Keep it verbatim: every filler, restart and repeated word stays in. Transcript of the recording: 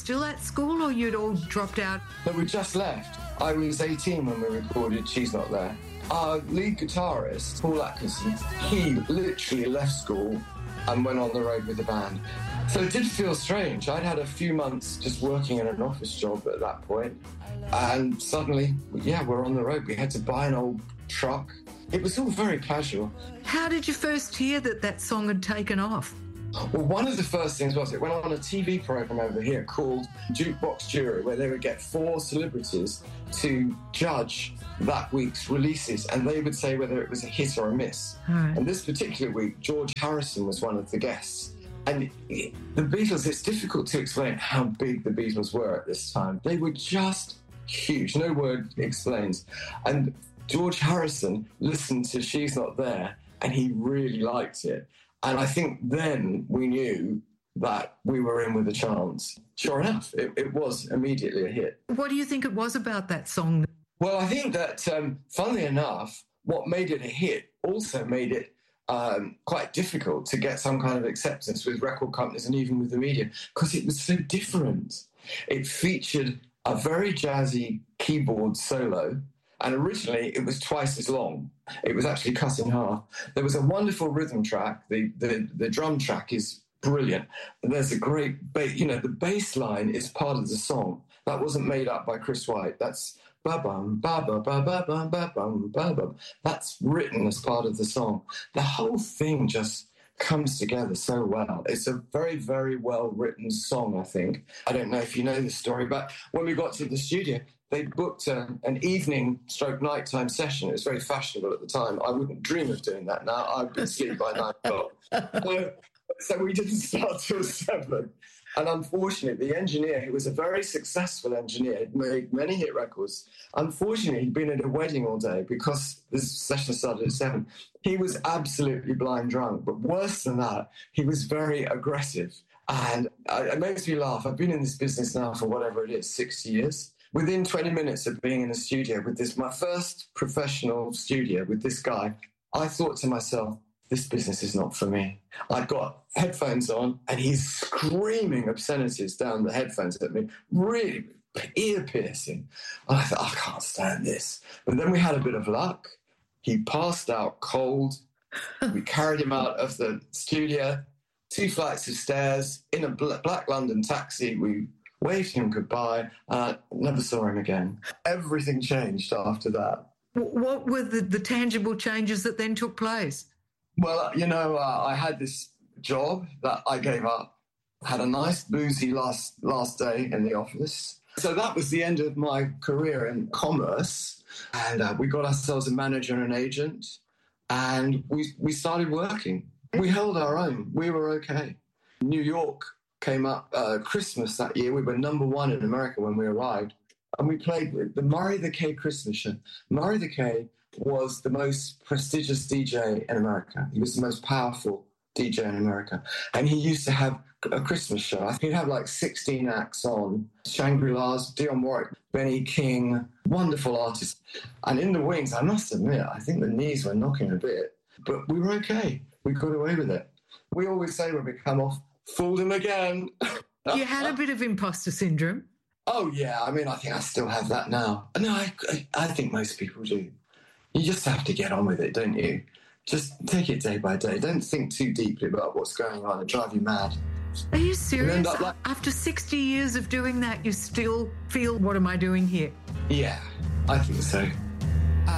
still at school or you'd all dropped out? No, we just left. I was eighteen when we recorded She's Not There. Our lead guitarist, Paul Atkinson, he literally left school and went on the road with the band. So it did feel strange. I'd had a few months just working in an office job at that point, and suddenly, yeah, we're on the road. We had to buy an old truck. It was all very casual. How did you first hear that that song had taken off? Well, one of the first things was it went on a T V program over here called Jukebox Jury, where they would get four celebrities to judge that week's releases, and they would say whether it was a hit or a miss. Right. And this particular week, George Harrison was one of the guests. And the Beatles, it's difficult to explain how big the Beatles were at this time. They were just huge. No word explains. And George Harrison listened to She's Not There, and he really liked it. And I think then we knew that we were in with a chance. Sure enough, it, it was immediately a hit. What do you think it was about that song? Well, I think that, um, funnily enough, what made it a hit also made it um, quite difficult to get some kind of acceptance with record companies and even with the media, because it was so different. It featured a very jazzy keyboard solo, and originally it was twice as long. It was actually cut in half. There was a wonderful rhythm track. The the, the drum track is brilliant. There's a great bass. You know, the bass line is part of the song. That wasn't made up by Chris White. That's ba-bum, ba-ba, ba-ba-bum, ba-bum, ba-bum. That's written as part of the song. The whole thing just comes together so well. It's a very, very well-written song, I think. I don't know if you know this story, but when we got to the studio, they booked a, an evening stroke nighttime session. It was very fashionable at the time. I wouldn't dream of doing that now. I'd be asleep by nine o'clock. So, so we didn't start till seven. And unfortunately, the engineer, who was a very successful engineer, had made many hit records. Unfortunately, he'd been at a wedding all day because this session started at seven. He was absolutely blind drunk. But worse than that, he was very aggressive. And it makes me laugh. I've been in this business now for whatever it is, sixty years. Within twenty minutes of being in a studio with this, my first professional studio with this guy, I thought to myself, this business is not for me. I've got headphones on and he's screaming obscenities down the headphones at me, really ear-piercing. And I thought, I can't stand this. But then we had a bit of luck. He passed out cold. We carried him out of the studio, two flights of stairs, in a black London taxi. We waved him goodbye, and I never saw him again. Everything changed after that. What were the, the tangible changes that then took place? Well, you know, uh, I had this job that I gave up, had a nice boozy last last day in the office. So that was the end of my career in commerce. And uh, we got ourselves a manager and an agent, and we, we started working. We held our own. We were okay. New York came up uh, Christmas that year. We were number one in America when we arrived. And we played with the Murray the K Christmas show. Murray the K was the most prestigious D J in America. He was the most powerful D J in America. And he used to have a Christmas show. He'd have like sixteen acts on. Shangri-La's, Dionne Warwick, Benny King, wonderful artists. And in the wings, I must admit, I think the knees were knocking a bit. But we were okay. We got away with it. We always say when we come off, fooled him again. You had a bit of imposter syndrome. Oh, yeah. I mean, I think I still have that now. No, I, I think most people do. You just have to get on with it, don't you? Just take it day by day. Don't think too deeply about what's going on. It'll drive you mad. Are you serious? You like... After sixty years of doing that, you still feel, what am I doing here? Yeah, I think so.